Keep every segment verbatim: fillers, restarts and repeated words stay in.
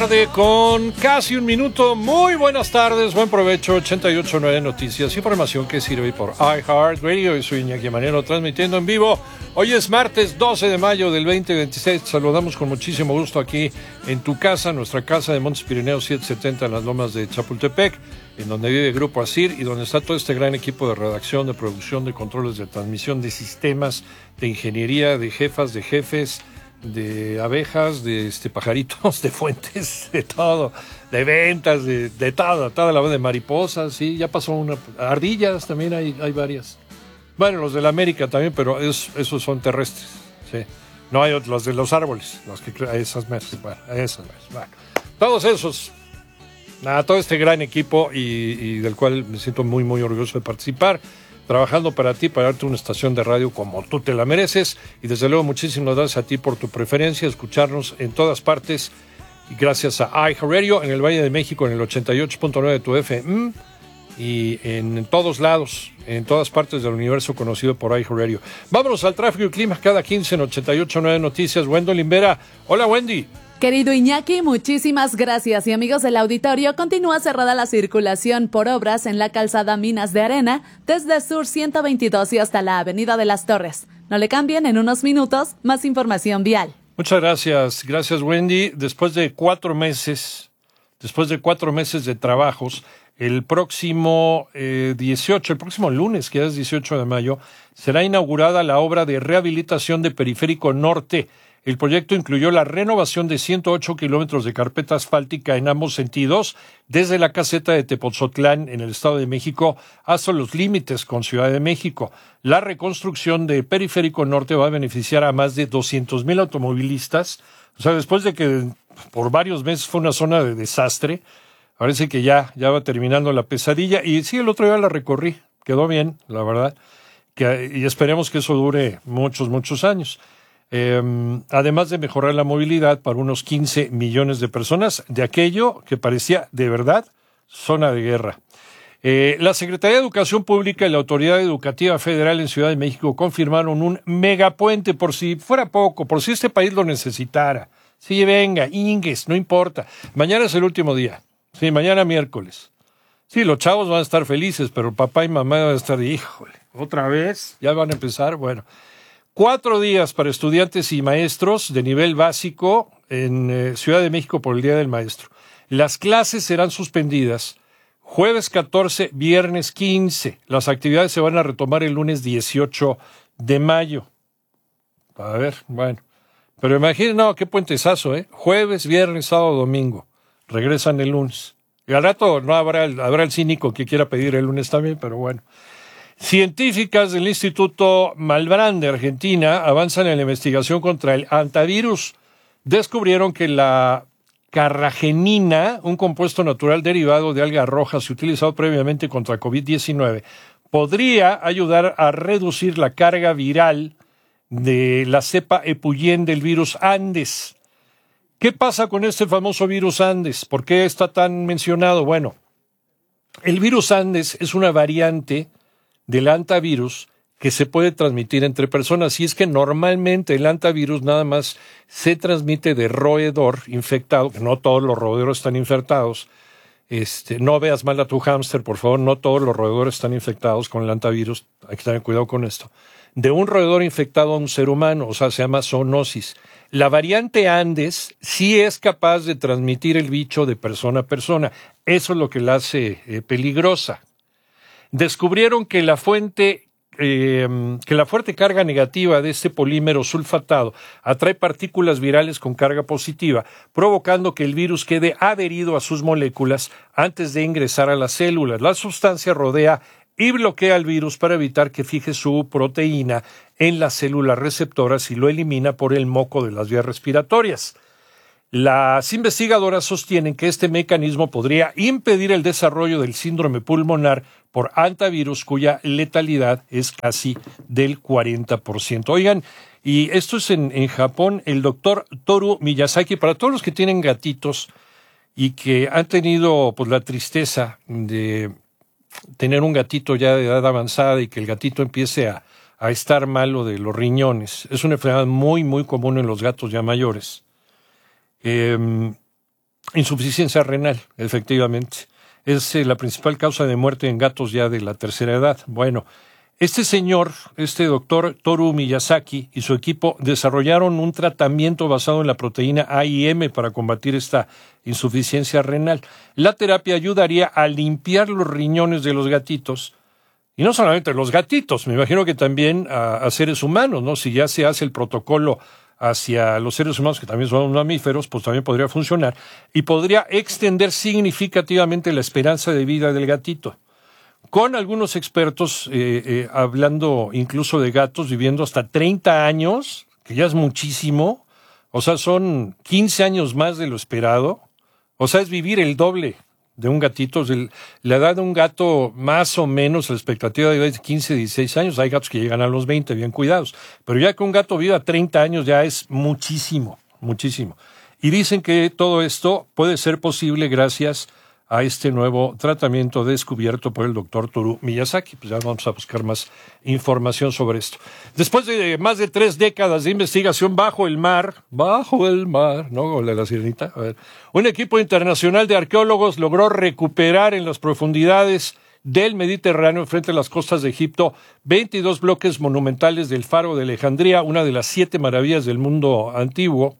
Tarde con casi un minuto. Muy buenas tardes, buen provecho. Ochenta y ocho punto nueve Noticias, información que sirve por iHeartRadio. Yo soy Iñaki Manero, transmitiendo en vivo. Hoy es martes doce de mayo del veinte veintiséis. Te saludamos con muchísimo gusto aquí en tu casa, nuestra casa de Montes Pirineos setecientos setenta en las lomas de Chapultepec, en donde vive Grupo Asir y donde está todo este gran equipo de redacción, de producción, de controles de transmisión, de sistemas, de ingeniería, de jefas, de jefes, de abejas, de este pajaritos, de fuentes, de todo, de ventas, de, de todo, toda la de mariposas, sí, ya pasó una, ardillas también hay, hay varias. Bueno, los de la América también, pero es, esos son terrestres, sí. No hay los de los árboles, los que esas mesas, bueno, esas mesas, bueno. Todos esos, nada, todo este gran equipo y, y del cual me siento muy, muy orgulloso de participar, trabajando para ti, para darte una estación de radio como tú te la mereces. Y desde luego muchísimas gracias a ti por tu preferencia, escucharnos en todas partes. Y gracias a iHeartRadio en el Valle de México en el ochenta y ocho punto nueve de tu F M y en todos lados, en todas partes del universo conocido por iHeartRadio. Vámonos al tráfico y clima cada quince en ochenta y ocho punto nueve Noticias. Wendolyn Vera. Hola, Wendy. Querido Iñaki, muchísimas gracias. Y amigos del auditorio, continúa cerrada la circulación por obras en la calzada Minas de Arena, desde Sur ciento veintidós y hasta la Avenida de las Torres. No le cambien, en unos minutos, más información vial. Muchas gracias, gracias Wendy. Después de cuatro meses, después de cuatro meses de trabajos, el próximo eh, dieciocho, el próximo lunes, que ya es dieciocho de mayo, será inaugurada la obra de rehabilitación de Periférico Norte. El proyecto incluyó la renovación de ciento ocho kilómetros de carpeta asfáltica en ambos sentidos, desde la caseta de Tepoztlán en el Estado de México hasta los límites con Ciudad de México. La reconstrucción de Periférico Norte va a beneficiar a más de doscientos mil automovilistas. O sea, después de que por varios meses fue una zona de desastre, parece que ya, ya va terminando la pesadilla. Y sí, el otro día la recorrí, quedó bien, la verdad, que, y esperemos que eso dure muchos, muchos años. Eh, además de mejorar la movilidad para unos quince millones de personas de aquello que parecía de verdad zona de guerra. Eh, la Secretaría de Educación Pública y la Autoridad Educativa Federal en Ciudad de México confirmaron un megapuente, por si fuera poco, por si este país lo necesitara. Sí, venga, ingues, no importa. Mañana es el último día. Sí, mañana miércoles. Sí, los chavos van a estar felices, pero papá y mamá van a estar, híjole, ¿otra vez? ¿Ya van a empezar? Bueno. Cuatro días para estudiantes y maestros de nivel básico en eh, Ciudad de México por el Día del Maestro. Las clases serán suspendidas jueves catorce, viernes quince. Las actividades se van a retomar el lunes dieciocho de mayo. A ver, bueno. Pero imaginen, no, qué puentesazo, ¿eh? Jueves, viernes, sábado, domingo. Regresan el lunes. Y al rato no habrá el, habrá el cínico que quiera pedir el lunes también, pero bueno. Científicas del Instituto Malbrán de Argentina avanzan en la investigación contra el hantavirus. Descubrieron que la carragenina, un compuesto natural derivado de algas rojas utilizado previamente contra COVID diecinueve, podría ayudar a reducir la carga viral de la cepa Epuyen del virus Andes. ¿Qué pasa con este famoso virus Andes? ¿Por qué está tan mencionado? Bueno, el virus Andes es una variante del hantavirus que se puede transmitir entre personas, y es que normalmente el hantavirus nada más se transmite de roedor infectado, que no todos los roedores están infectados. Este, no veas mal a tu hámster, por favor, no todos los roedores están infectados con el hantavirus, hay que tener cuidado con esto. De un roedor infectado a un ser humano, o sea, se llama zoonosis. La variante Andes sí es capaz de transmitir el bicho de persona a persona, eso es lo que la hace eh, peligrosa. Descubrieron que la fuente, eh, que la fuerte carga negativa de este polímero sulfatado atrae partículas virales con carga positiva, provocando que el virus quede adherido a sus moléculas antes de ingresar a las células. La sustancia rodea y bloquea al virus para evitar que fije su proteína en las células receptoras y lo elimina por el moco de las vías respiratorias. Las investigadoras sostienen que este mecanismo podría impedir el desarrollo del síndrome pulmonar por hantavirus, cuya letalidad es casi del cuarenta por ciento. Oigan, y esto es en, en Japón, el doctor Toru Miyazaki, para todos los que tienen gatitos y que han tenido pues la tristeza de tener un gatito ya de edad avanzada y que el gatito empiece a, a estar malo de los riñones. Es una enfermedad muy, muy común en los gatos ya mayores. Eh, Insuficiencia renal, efectivamente. Es eh, la principal causa de muerte en gatos ya de la tercera edad. Bueno, este señor, este doctor Toru Miyazaki y su equipo desarrollaron un tratamiento basado en la proteína A I M para combatir esta insuficiencia renal. La terapia ayudaría a limpiar los riñones de los gatitos, y no solamente los gatitos, me imagino que también a, a seres humanos, ¿no? Si ya se hace el protocolo hacia los seres humanos, que también son mamíferos, pues también podría funcionar, y podría extender significativamente la esperanza de vida del gatito. Con algunos expertos eh, eh, hablando incluso de gatos viviendo hasta treinta años, que ya es muchísimo, o sea, son quince años más de lo esperado, o sea, es vivir el doble de un gatito. La edad de un gato, más o menos, la expectativa de vida es quince, dieciséis años, hay gatos que llegan a los veinte, bien cuidados, pero ya que un gato viva treinta años ya es muchísimo, muchísimo. Y dicen que todo esto puede ser posible gracias a este nuevo tratamiento descubierto por el doctor Toru Miyazaki. Pues ya vamos a buscar más información sobre esto. Después de más de tres décadas de investigación bajo el mar, bajo el mar, ¿no? O la sirenita, a ver, un equipo internacional de arqueólogos logró recuperar en las profundidades del Mediterráneo, frente a las costas de Egipto, veintidós bloques monumentales del Faro de Alejandría, una de las siete maravillas del mundo antiguo,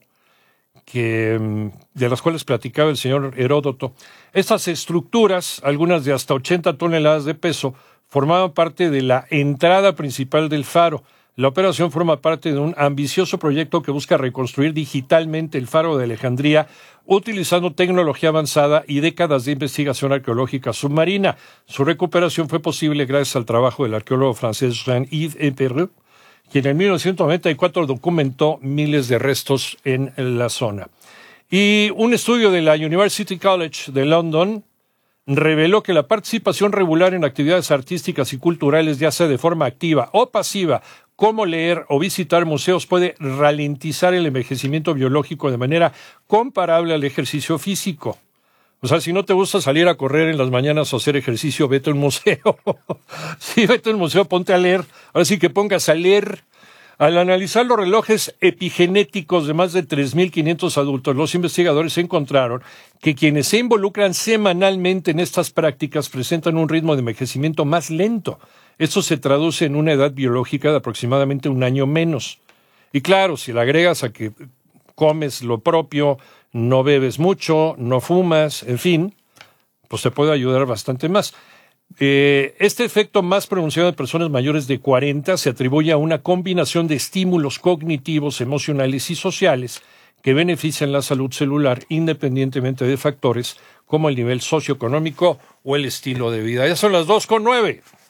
que, de las cuales platicaba el señor Heródoto. Estas estructuras, algunas de hasta ochenta toneladas de peso, formaban parte de la entrada principal del faro. La operación forma parte de un ambicioso proyecto que busca reconstruir digitalmente el Faro de Alejandría utilizando tecnología avanzada y décadas de investigación arqueológica submarina. Su recuperación fue posible gracias al trabajo del arqueólogo francés Jean-Yves Epereux, quien en mil novecientos noventa y cuatro documentó miles de restos en la zona. Y un estudio de la University College de London reveló que la participación regular en actividades artísticas y culturales, ya sea de forma activa o pasiva, como leer o visitar museos, puede ralentizar el envejecimiento biológico de manera comparable al ejercicio físico. O sea, si no te gusta salir a correr en las mañanas o hacer ejercicio, vete a un museo. Sí, vete a un museo, ponte a leer. Ahora sí que pongas a leer. Al analizar los relojes epigenéticos de más de tres mil quinientos adultos, los investigadores encontraron que quienes se involucran semanalmente en estas prácticas presentan un ritmo de envejecimiento más lento. Esto se traduce en una edad biológica de aproximadamente un año menos. Y claro, si le agregas a que comes lo propio, no bebes mucho, no fumas, en fin, pues te puede ayudar bastante más. Eh, este efecto más pronunciado en personas mayores de cuarenta se atribuye a una combinación de estímulos cognitivos, emocionales y sociales que benefician la salud celular independientemente de factores como el nivel socioeconómico o el estilo de vida. Ya son las dos con nueve.